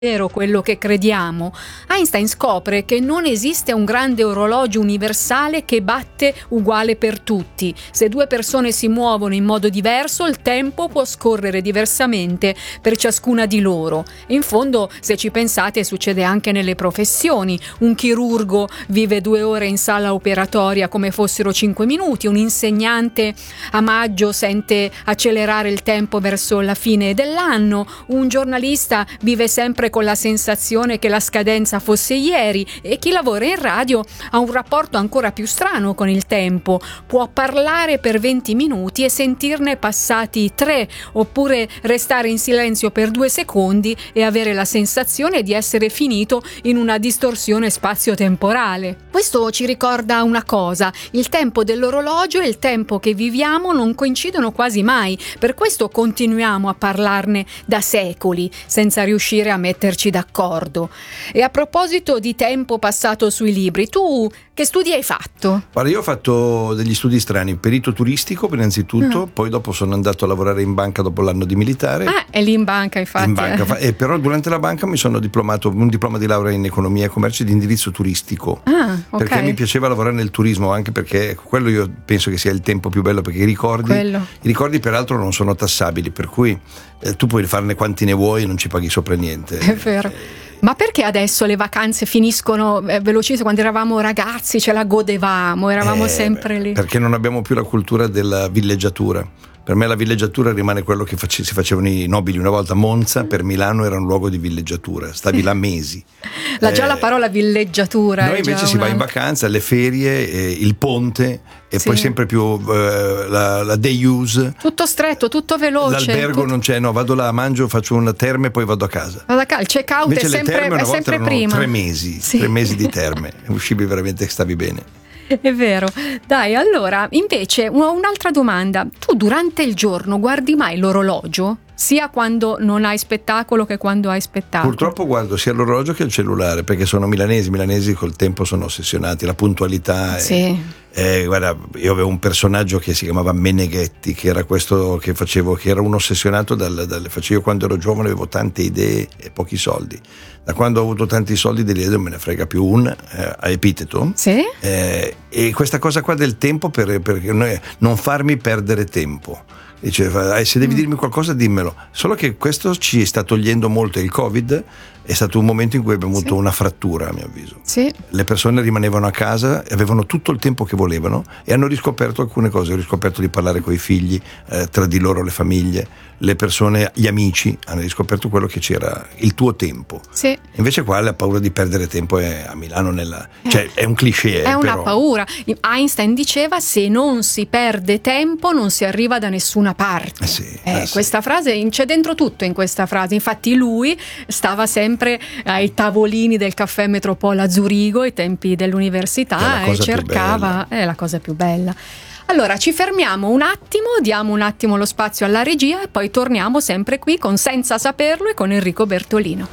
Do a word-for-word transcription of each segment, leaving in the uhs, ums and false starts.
vero quello che crediamo, Einstein scopre che non esiste un grande orologio universale che batte uguale per tutti. Se due persone si muovono in modo diverso, il tempo può scorrere diversamente per ciascuna di loro. In fondo, se ci pensate, succede anche nelle professioni. Un chirurgo vive due ore in sala operatoria come fossero cinque minuti, un insegnante a maggio sente accelerare il tempo verso la fine dell'anno, un giornalista vive sempre con la sensazione che la scadenza fosse ieri, e chi lavora in radio ha un rapporto ancora più strano con il tempo. Può parlare per venti minuti e sentirne passati tre, oppure restare in silenzio per due secondi e avere la sensazione di essere finito in una distorsione spazio-temporale. Questo ci ricorda una cosa: il tempo dell'orologio e il tempo che viviamo non coincidono quasi mai, per questo continuiamo a parlarne da secoli senza riuscire a metterci d'accordo. E a proposito di tempo passato sui libri, tu che studi hai fatto? Guarda, io ho fatto degli studi strani, perito turistico innanzitutto, mm. poi dopo sono andato a lavorare in banca dopo l'anno di militare. Ah, è lì in banca infatti. In banca, eh. E però durante la banca mi sono diplomato, un diploma di laurea in economia e commercio di indirizzo turistico. Ah, okay. Perché mi piaceva lavorare nel turismo, anche perché quello io penso che sia il tempo più bello, perché i ricordi, quello. i ricordi peraltro non sono tassabili, per cui eh, tu puoi farne quanti ne vuoi e non ci paghi sopra niente. È vero. Eh, Ma perché adesso le vacanze finiscono eh, velocissime? Quando eravamo ragazzi ce la godevamo, eravamo eh, sempre lì. Perché non abbiamo più la cultura della villeggiatura. Per me la villeggiatura rimane quello che face- si facevano i nobili una volta. Monza per Milano era un luogo di villeggiatura, stavi sì. là mesi. La, già eh, la parola villeggiatura. Noi invece si una... va in vacanza, le ferie, eh, il ponte e sì. poi sempre più eh, la, la day use. Tutto stretto, tutto veloce. L'albergo tutto... non c'è, no, vado là, mangio, faccio una terme e poi vado a casa. Vado a casa, il check out è sempre, è sempre prima. Tre mesi, sì. tre mesi di terme, uscivi veramente, stavi bene. È vero. Dai, allora, invece un'altra domanda. Tu durante il giorno guardi mai l'orologio? Sia quando non hai spettacolo che quando hai spettacolo? Purtroppo guardo sia l'orologio che il cellulare, perché sono milanesi, milanesi col tempo sono ossessionati, la puntualità. Sì. È, è, guarda, io avevo un personaggio che si chiamava Meneghetti, che era questo che facevo, che era un ossessionato dal, dal facevo io quando ero giovane, avevo tante idee e pochi soldi. Da quando ho avuto tanti soldi delle idee non me ne frega più un eh, a epiteto. Sì. Eh, e questa cosa qua del tempo per, per non farmi perdere tempo. Diceva, eh, se devi mm. dirmi qualcosa dimmelo. Solo che questo ci sta togliendo molto. Il Covid è stato un momento in cui abbiamo avuto sì. una frattura, a mio avviso. Sì. Le persone rimanevano a casa e avevano tutto il tempo che volevano e hanno riscoperto alcune cose. Ho riscoperto di parlare con i figli, eh, tra di loro le famiglie, le persone, gli amici hanno riscoperto quello che c'era, il tuo tempo. Sì. Invece qua la paura di perdere tempo è a Milano nella, cioè è un cliché. È una però. paura. Einstein diceva: se non si perde tempo non si arriva da nessuna parte. Eh sì, eh, eh sì. Questa frase, c'è dentro tutto in questa frase. Infatti lui stava sempre ai tavolini del caffè Metropole a Zurigo ai tempi dell'università e cercava, è la cosa più bella. Allora ci fermiamo un attimo, diamo un attimo lo spazio alla regia e poi torniamo sempre qui con Senza Saperlo e con Enrico Bertolino.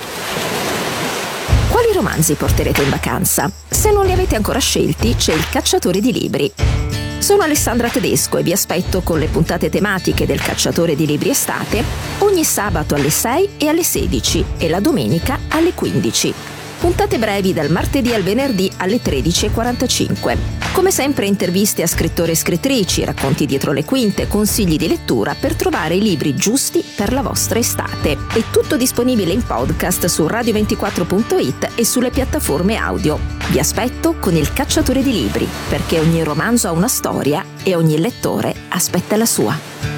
Quali romanzi porterete in vacanza? Se non li avete ancora scelti, c'è Il Cacciatore di Libri. Sono Alessandra Tedesco e vi aspetto con le puntate tematiche del Cacciatore di Libri Estate ogni sabato alle sei e alle sedici e la domenica alle quindici. Puntate brevi dal martedì al venerdì alle tredici e quarantacinque. Come sempre interviste a scrittori e scrittrici, racconti dietro le quinte, consigli di lettura per trovare i libri giusti per la vostra estate. È tutto disponibile in podcast su radio ventiquattro punto it e sulle piattaforme audio. Vi aspetto con Il Cacciatore di Libri, perché ogni romanzo ha una storia e ogni lettore aspetta la sua.